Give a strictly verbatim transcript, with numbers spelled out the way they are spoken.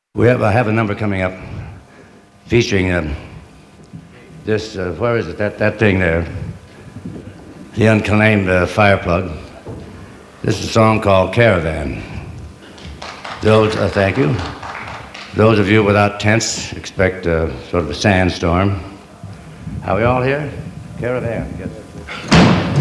We have, I have a number coming up featuring um, this, uh, where is it, that, that thing there, the unclaimed uh, fire plug. This is a song called Caravan. Those, uh, thank you. Those of you without tents expect uh, sort of a sandstorm. Are we all here? Caravan. Yes.